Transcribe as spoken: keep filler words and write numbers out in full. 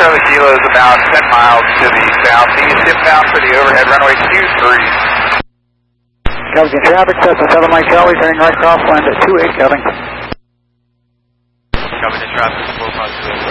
Charlie Kilo is about ten miles to the south. He's inbound for the overhead runway two three. Kelvin traffic, Cessna seven Mike Charlie, turning right crosswind at two eight, Kelvin. Kelvin traffic, four five two.